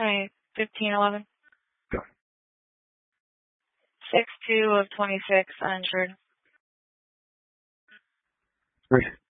Hi, 1511. Go. 6-2 of 26 uninsured. Great.